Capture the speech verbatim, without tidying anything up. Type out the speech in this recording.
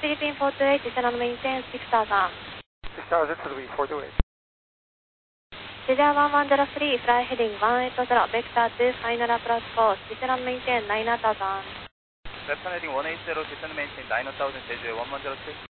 Philippine four two eight, descend on maintain six thousand. six thousand to the four two eight. Cesar one one zero three, fly heading one eight zero, vector two, final approach course, descend on maintain nine thousand. Left heading one eight zero, descend maintain nine thousand, Jeju one one zero three.